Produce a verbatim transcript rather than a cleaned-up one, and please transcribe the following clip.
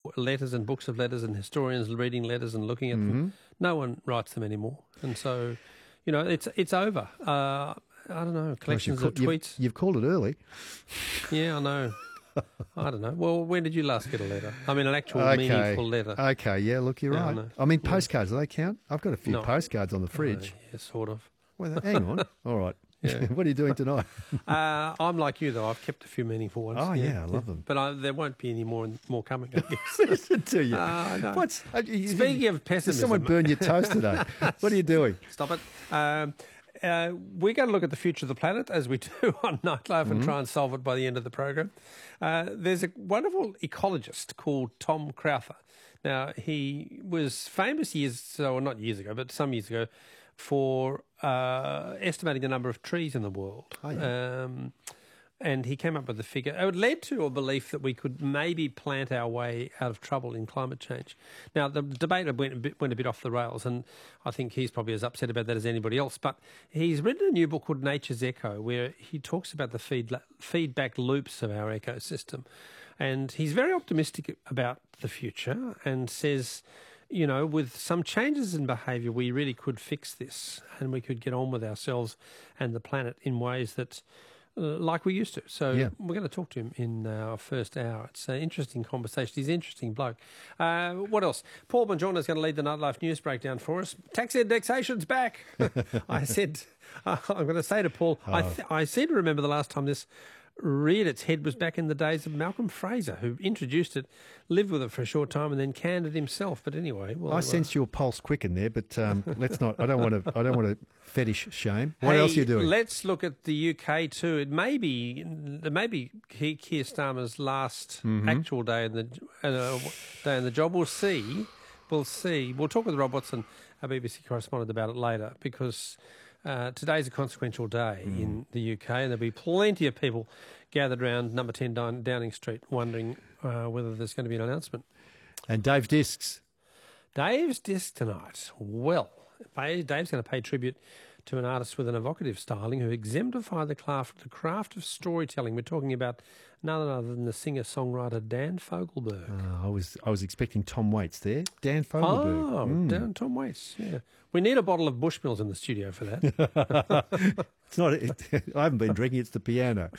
letters and books of letters and historians reading letters and looking at mm-hmm. them. No one writes them anymore. And so, you know, it's it's over. Uh, I don't know, collections Gosh, of you've, tweets. You've, you've called it early. Yeah, I know. I don't know. Well, when did you last get a letter? I mean, an actual okay. meaningful letter. Okay, yeah, look, you're yeah, right. I, I mean, postcards, do they count? I've got a few no. postcards on the fridge. Uh, yeah, sort of. Well, hang on. All right. Yeah. What are you doing tonight? uh, I'm like you, though. I've kept a few meaningful ones. Oh, yeah, yeah I love them. But I, there won't be any more more coming, I guess. Listen to you. Uh, no. What's, uh, you, Speaking of pessimism... Did someone burn your toast today? What are you doing? Stop it. Um, uh, we're going to look at the future of the planet, as we do on Nightlife, mm-hmm. and try and solve it by the end of the program. Uh, there's a wonderful ecologist called Tom Crowther. Now, he was famous years, or not years ago, but some years ago, for uh, estimating the number of trees in the world. Oh, yeah. um, and he came up with the figure. It led to a belief that we could maybe plant our way out of trouble in climate change. Now, the debate went a bit, went a bit off the rails, and I think he's probably as upset about that as anybody else. But he's written a new book called Nature's Echo, where he talks about the feed, feedback loops of our ecosystem. And he's very optimistic about the future and says, you know, with some changes in behaviour, we really could fix this and we could get on with ourselves and the planet in ways that, uh, like we used to. So yeah. we're going to talk to him in our first hour. It's an interesting conversation. He's an interesting bloke. Uh, what else? Paul Bongiorno is going to lead the Nightlife News breakdown for us. Tax indexation's back. I said, uh, I'm going to say to Paul, oh. I, th- I seem to remember the last time this reared its head was back in the days of Malcolm Fraser, who introduced it, lived with it for a short time, and then canned it himself. But anyway, well, I uh, sense your pulse quicken there, but um, let's not. I don't want to. I don't want to fetish shame. What hey, else are you doing? Let's look at the U K too. It may be, it may be Keir Starmer's last mm-hmm. actual day in the uh, day in the job. We'll see. We'll see. We'll talk with Rob Watson, our B B C correspondent, about it later, because Uh, today's a consequential day mm. in the U K, and there'll be plenty of people gathered around number ten Downing Street wondering uh, whether there's going to be an announcement. And Dave Discs. Dave's Disc tonight. Well, Dave's going to pay tribute to an artist with an evocative styling who exemplified the craft, the craft of storytelling. We're talking about none other than the singer-songwriter Dan Fogelberg. Uh, I was I was expecting Tom Waits there. Dan Fogelberg. Oh, mm. Dan, Tom Waits, yeah. We need a bottle of Bushmills in the studio for that. It's not. It, I haven't been drinking. It's the piano.